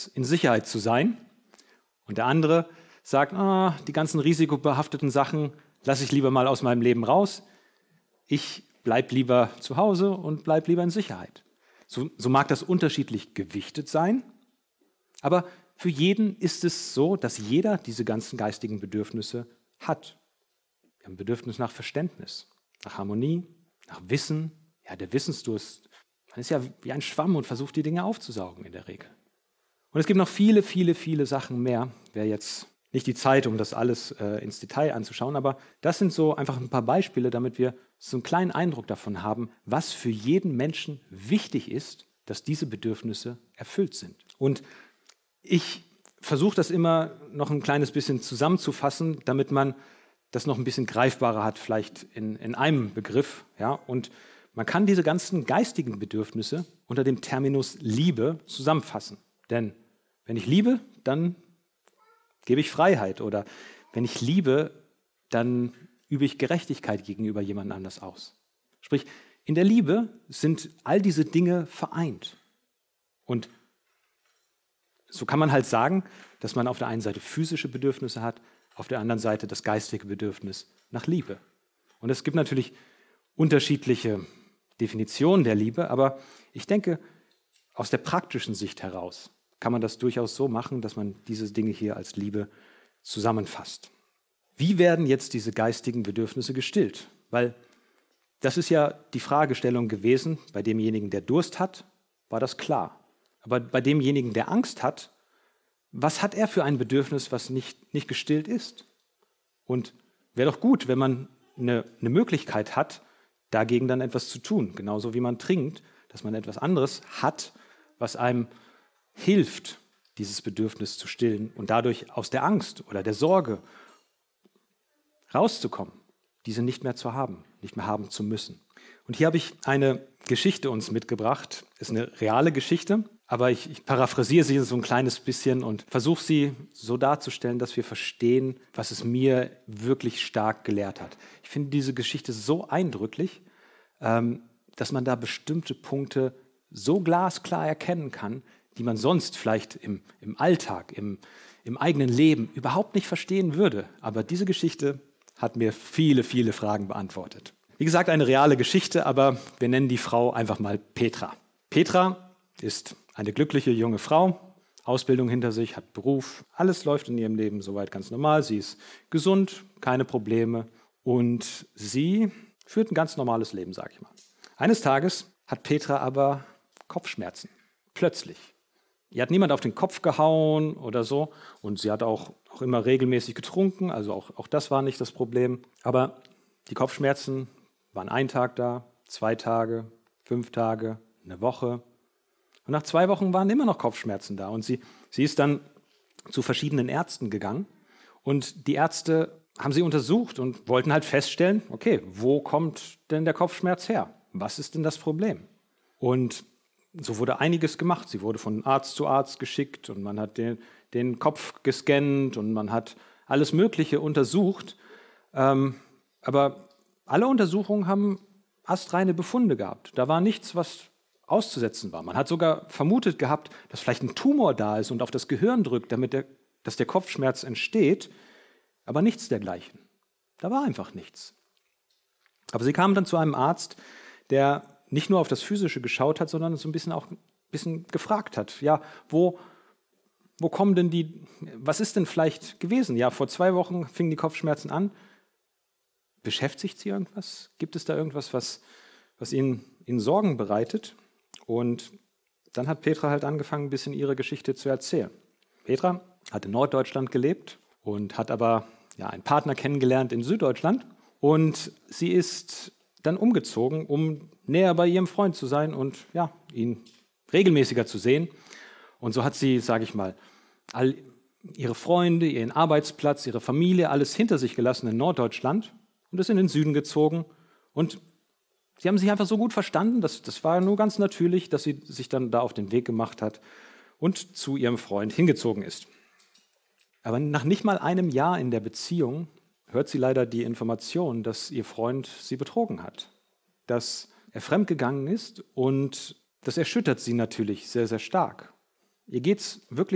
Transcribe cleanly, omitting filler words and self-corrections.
ganz in Sicherheit zu sein. Und der andere sagt, die ganzen risikobehafteten Sachen lasse ich lieber mal aus meinem Leben raus. Ich bleib lieber zu Hause und bleib lieber in Sicherheit. So mag das unterschiedlich gewichtet sein, aber für jeden ist es so, dass jeder diese ganzen geistigen Bedürfnisse hat. Wir haben ein Bedürfnis nach Verständnis, nach Harmonie, nach Wissen. Ja, der Wissensdurst, man ist ja wie ein Schwamm und versucht, die Dinge aufzusaugen in der Regel. Und es gibt noch viele, viele, viele Sachen mehr. Wäre jetzt nicht die Zeit, um das alles ins Detail anzuschauen, aber das sind so einfach ein paar Beispiele, damit wir so einen kleinen Eindruck davon haben, was für jeden Menschen wichtig ist, dass diese Bedürfnisse erfüllt sind. Und ich versuche das immer noch ein kleines bisschen zusammenzufassen, damit man das noch ein bisschen greifbarer hat, vielleicht in einem Begriff. Ja? Und man kann diese ganzen geistigen Bedürfnisse unter dem Terminus Liebe zusammenfassen. Denn wenn ich liebe, dann gebe ich Freiheit. Oder wenn ich liebe, dann übe ich Gerechtigkeit gegenüber jemand anders aus. Sprich, in der Liebe sind all diese Dinge vereint. Und so kann man halt sagen, dass man auf der einen Seite physische Bedürfnisse hat, auf der anderen Seite das geistige Bedürfnis nach Liebe. Und es gibt natürlich unterschiedliche Definitionen der Liebe, aber ich denke, aus der praktischen Sicht heraus kann man das durchaus so machen, dass man diese Dinge hier als Liebe zusammenfasst. Wie werden jetzt diese geistigen Bedürfnisse gestillt? Weil das ist ja die Fragestellung gewesen, bei demjenigen, der Durst hat, war das klar. Aber bei demjenigen, der Angst hat, was hat er für ein Bedürfnis, was nicht gestillt ist? Und wäre doch gut, wenn man eine Möglichkeit hat, dagegen dann etwas zu tun. Genauso wie man trinkt, dass man etwas anderes hat, was einem hilft, dieses Bedürfnis zu stillen und dadurch aus der Angst oder der Sorge rauszukommen, diese nicht mehr zu haben, nicht mehr haben zu müssen. Und hier habe ich eine Geschichte uns mitgebracht. Ist eine reale Geschichte, aber ich paraphrasiere sie so ein kleines bisschen und versuche sie so darzustellen, dass wir verstehen, was es mir wirklich stark gelehrt hat. Ich finde diese Geschichte so eindrücklich, dass man da bestimmte Punkte so glasklar erkennen kann, die man sonst vielleicht im Alltag, im eigenen Leben überhaupt nicht verstehen würde. Aber diese Geschichte hat mir viele, viele Fragen beantwortet. Wie gesagt, eine reale Geschichte, aber wir nennen die Frau einfach mal Petra. Petra ist eine glückliche junge Frau, Ausbildung hinter sich, hat Beruf, alles läuft in ihrem Leben soweit ganz normal. Sie ist gesund, keine Probleme und sie führt ein ganz normales Leben, sage ich mal. Eines Tages hat Petra aber Kopfschmerzen, plötzlich. Ihr hat niemand auf den Kopf gehauen oder so und sie hat auch immer regelmäßig getrunken, also auch das war nicht das Problem. Aber die Kopfschmerzen waren 1 Tag da, 2 Tage, 5 Tage, eine Woche. Und nach 2 Wochen waren immer noch Kopfschmerzen da. Und sie ist dann zu verschiedenen Ärzten gegangen. Und die Ärzte haben sie untersucht und wollten halt feststellen, okay, wo kommt denn der Kopfschmerz her? Was ist denn das Problem? Und so wurde einiges gemacht. Sie wurde von Arzt zu Arzt geschickt und man hat den Kopf gescannt und man hat alles Mögliche untersucht. Aber alle Untersuchungen haben astreine Befunde gehabt. Da war nichts, was auszusetzen war. Man hat sogar vermutet gehabt, dass vielleicht ein Tumor da ist und auf das Gehirn drückt, dass der Kopfschmerz entsteht, aber nichts dergleichen. Da war einfach nichts. Aber sie kamen dann zu einem Arzt, der nicht nur auf das Physische geschaut hat, sondern so ein bisschen gefragt hat, ja, wo kommen denn was ist denn vielleicht gewesen? Ja, vor 2 Wochen fingen die Kopfschmerzen an. Beschäftigt Sie irgendwas? Gibt es da irgendwas, was Ihnen Sorgen bereitet? Und dann hat Petra halt angefangen, ein bisschen ihre Geschichte zu erzählen. Petra hat in Norddeutschland gelebt und hat aber einen Partner kennengelernt in Süddeutschland. Und sie ist dann umgezogen, um näher bei ihrem Freund zu sein und ihn regelmäßiger zu sehen. Und so hat sie, sage ich mal, all ihre Freunde, ihren Arbeitsplatz, ihre Familie, alles hinter sich gelassen in Norddeutschland und ist in den Süden gezogen. Und sie haben sich einfach so gut verstanden, das war nur ganz natürlich, dass sie sich dann da auf den Weg gemacht hat und zu ihrem Freund hingezogen ist. Aber nach nicht mal einem Jahr in der Beziehung hört sie leider die Information, dass ihr Freund sie betrogen hat, dass er fremdgegangen ist und das erschüttert sie natürlich sehr, sehr stark. Ihr geht's wirklich